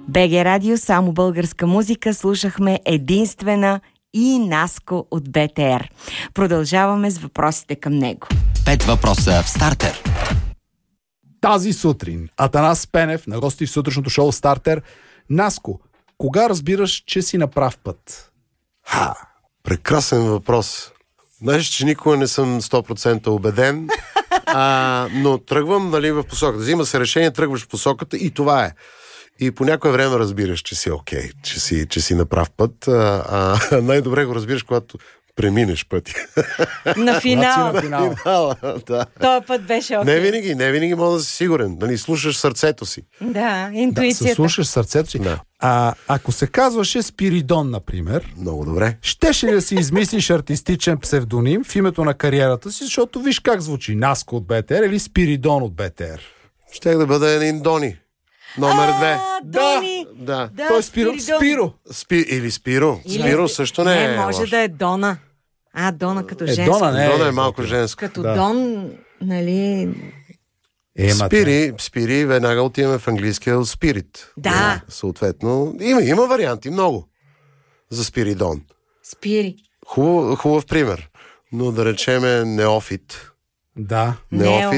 БГ Радио, само българска музика, слушахме единствена и Наско от БТР. Продължаваме с въпросите към него. 5 въпроса в стартер. Тази сутрин Атанас Пенев на гости в сутрешното шоу Стартер. Наско, кога разбираш, че си на прав път? Прекрасен въпрос. Знаеш, че никога не съм 100% убеден, но тръгвам, в посоката. Взима се решение, тръгваш в посоката и това е. И по някое време разбираш, че си окей, че си на прав път. Най-добре го разбираш, когато преминеш пъти. На финал. Да. Този път беше окей. Не винаги мога да си сигурен. Слушаш сърцето си. Да, интуицията. Да, слушаш сърцето си. Да. Ако се казваше Спиридон, например, много добре. Щеше ли да си измислиш артистичен псевдоним в името на кариерата си, защото виж как звучи Наско от БТР или Спиридон от БТР? Щех да бъда един Дони. Номер 2. Дони! Да. Той е Спиро. Или Спиро. Спиро също не е. Не, може да е Дона. Дона като женско. Дона е малко женско. Като Дон, нали... Спири, веднага отиваме в английския Спирит. Да. Съответно, има варианти, много. За Спиридон. Спири. Хубав пример. Но да речеме неофит. Да. Неофит